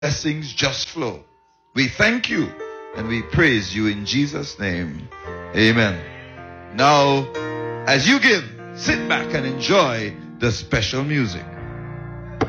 blessings just flow. We thank you and we praise you in Jesus' name. Amen. Now, as you give, sit back and enjoy the special music.